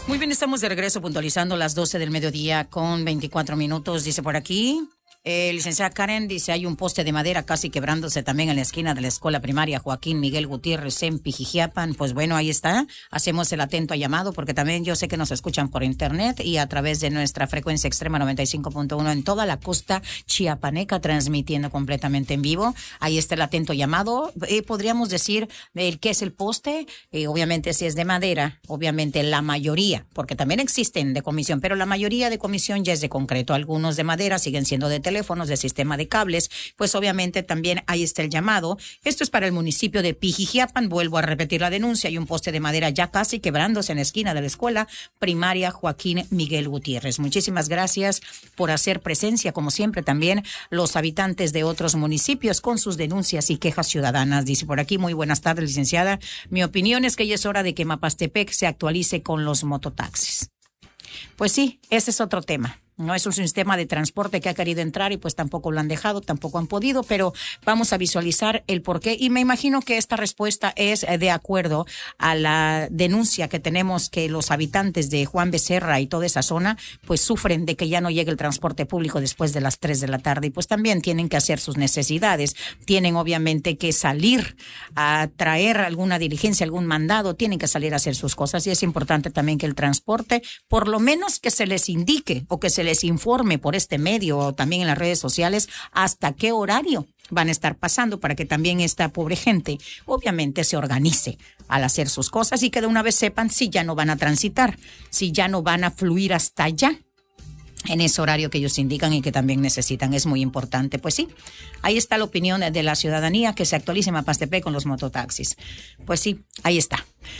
Muy bien, estamos de regreso puntualizando las 12 del mediodía con 24 minutos. Dice por aquí, licenciada Karen, dice, hay un poste de madera casi quebrándose también en la esquina de la escuela primaria Joaquín Miguel Gutiérrez en Pijijiapan. Pues bueno, ahí está. Hacemos el atento llamado porque también yo sé que nos escuchan por internet y a través de nuestra frecuencia extrema 95.1 en toda la costa chiapaneca, transmitiendo completamente en vivo. Ahí está el atento llamado. Podríamos decir qué es el poste. Obviamente si es de madera, obviamente la mayoría, porque también existen de comisión, pero la mayoría de comisión ya es de concreto. Algunos de madera siguen siendo de teléfonos, de sistema de cables, pues obviamente también ahí está el llamado. Esto es para el municipio de Pijijiapan. Vuelvo a repetir la denuncia. Hay un poste de madera ya casi quebrándose en la esquina de la escuela primaria Joaquín Miguel Gutiérrez. Muchísimas gracias por hacer presencia, como siempre, también los habitantes de otros municipios con sus denuncias y quejas ciudadanas. Dice por aquí, muy buenas tardes, licenciada. Mi opinión es que ya es hora de que Mapastepec se actualice con los mototaxis. Pues sí, ese es otro tema. No es un sistema de transporte que ha querido entrar y pues tampoco lo han dejado, tampoco han podido, pero vamos a visualizar el porqué y me imagino que esta respuesta es de acuerdo a la denuncia que tenemos que los habitantes de Juan Becerra y toda esa zona pues sufren de que ya no llegue el transporte público después de las 3 de la tarde y pues también tienen que hacer sus necesidades, tienen obviamente que salir a traer alguna diligencia, algún mandado, tienen que salir a hacer sus cosas y es importante también que el transporte, por lo menos que se les indique o que se les informe por este medio o también en las redes sociales hasta qué horario van a estar pasando para que también esta pobre gente obviamente se organice al hacer sus cosas y que de una vez sepan si ya no van a transitar, si ya no van a fluir hasta allá en ese horario que ellos indican y que también necesitan. Es muy importante. Pues sí, ahí está la opinión de la ciudadanía, que se actualice Mapastepec con los mototaxis. Pues sí, ahí está.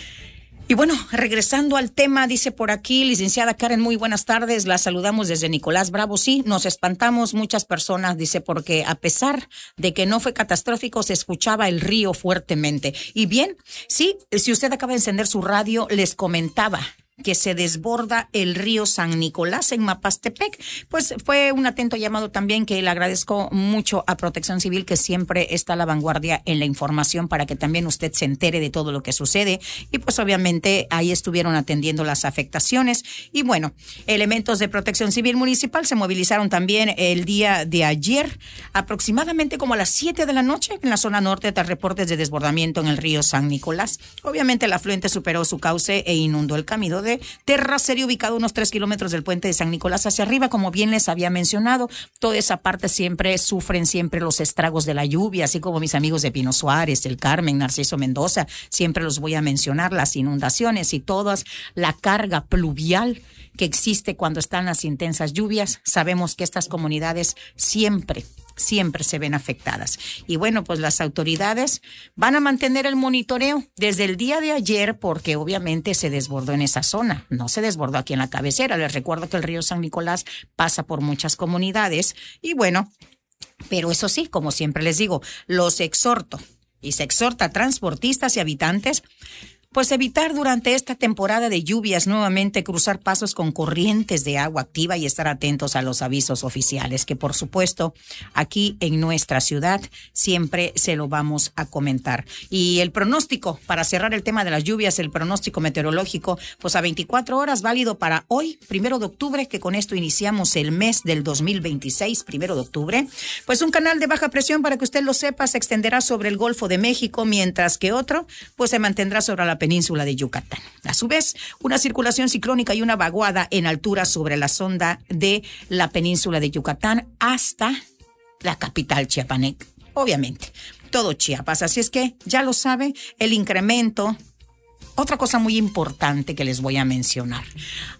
Y bueno, regresando al tema, dice por aquí, licenciada Karen, muy buenas tardes, la saludamos desde Nicolás Bravo. Sí, nos espantamos muchas personas, dice, porque a pesar de que no fue catastrófico, se escuchaba el río fuertemente. Y bien, sí, si usted acaba de encender su radio, les comentaba que se desborda el río San Nicolás en Mapastepec. Pues fue un atento llamado también que le agradezco mucho a Protección Civil, que siempre está a la vanguardia en la información para que también usted se entere de todo lo que sucede. Y pues obviamente ahí estuvieron atendiendo las afectaciones. Y bueno, elementos de Protección Civil Municipal se movilizaron también el día de ayer, aproximadamente como a las 7 de la noche, en la zona norte, tras reportes de desbordamiento en el río San Nicolás. Obviamente el afluente superó su cauce e inundó el camino de terracería ubicado a unos 3 kilómetros del puente de San Nicolás hacia arriba, como bien les había mencionado. Toda esa parte sufren los estragos de la lluvia, así como mis amigos de Pino Suárez, El Carmen, Narciso Mendoza, siempre los voy a mencionar, las inundaciones y toda la carga pluvial que existe cuando están las intensas lluvias. Sabemos que estas comunidades siempre se ven afectadas. Y bueno, pues las autoridades van a mantener el monitoreo desde el día de ayer porque obviamente se desbordó en esa zona, no se desbordó aquí en la cabecera. Les recuerdo que el río San Nicolás pasa por muchas comunidades y bueno, pero eso sí, como siempre les digo, los exhorto y se exhorta a transportistas y habitantes pues evitar durante esta temporada de lluvias nuevamente cruzar pasos con corrientes de agua activa y estar atentos a los avisos oficiales, que por supuesto aquí en nuestra ciudad siempre se lo vamos a comentar. Y el pronóstico, para cerrar el tema de las lluvias, el pronóstico meteorológico, pues a 24 horas válido para hoy, 1 de octubre, que con esto iniciamos el mes del 2026, 1 de octubre, pues un canal de baja presión, para que usted lo sepa, se extenderá sobre el Golfo de México, mientras que otro, pues se mantendrá sobre la península de Yucatán. A su vez, una circulación ciclónica y una vaguada en altura sobre la sonda de la península de Yucatán hasta la capital chiapaneca. Obviamente, todo Chiapas. Así es que, ya lo sabe, el incremento. Otra cosa muy importante que les voy a mencionar.